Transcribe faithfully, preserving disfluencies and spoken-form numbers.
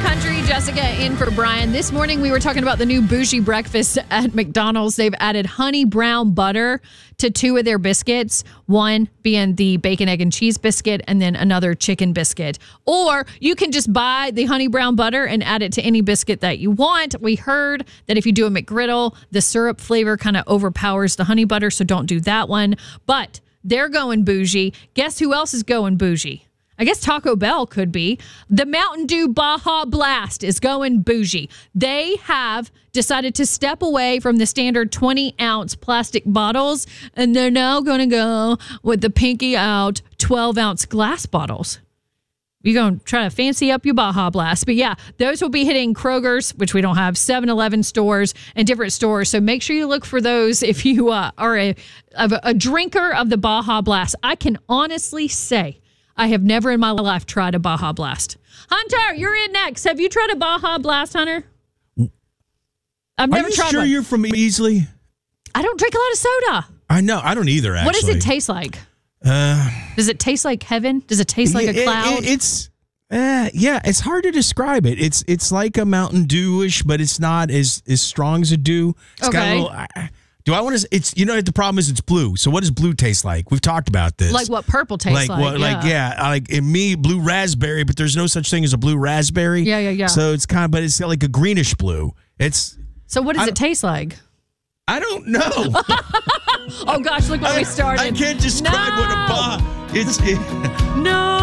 Country, Jessica in for Brian. This morning we were talking about the new bougie breakfast at McDonald's. They've added honey brown butter to two of their biscuits, one being the bacon, egg, and cheese biscuit, and then another chicken biscuit. Or you can just buy the honey brown butter and add it to any biscuit that you want. We heard that if you do a McGriddle, the syrup flavor kind of overpowers the honey butter, so don't do that one. But they're going bougie. Guess who else is going bougie? I guess Taco Bell could be. The Mountain Dew Baja Blast is going bougie. They have decided to step away from the standard twenty-ounce plastic bottles, and they're now going to go with the pinky out twelve-ounce glass bottles. You're going to try to fancy up your Baja Blast. But yeah, those will be hitting Kroger's, which we don't have, seven eleven stores and different stores. So make sure you look for those if you uh, are a, a, a drinker of the Baja Blast. I can honestly say I have never in my life tried a Baja Blast. Hunter, you're in next. Have you tried a Baja Blast, Hunter? I've never Are you tried sure one. you're from Easley? I don't drink a lot of soda. I know. I don't either, actually. What does it taste like? Uh, Does it taste like heaven? Does it taste like a it- cloud? it- it's, uh, yeah, it's hard to describe it. It's it's like a Mountain Dew-ish, but it's not as, as strong as a Dew. It's got a Okay. little... I, Do I want to? It's you know the problem is it's blue. So what does blue taste like? We've talked about this. Like what purple tastes like. What, like yeah, like in me blue raspberry, but there's no such thing as a blue raspberry. Yeah, yeah, yeah. So it's kind of, but it's like a greenish blue. It's. So what does I- it taste like? I don't know. Oh gosh, look what I, we started. I can't describe No. what a Baja. It's. It, No.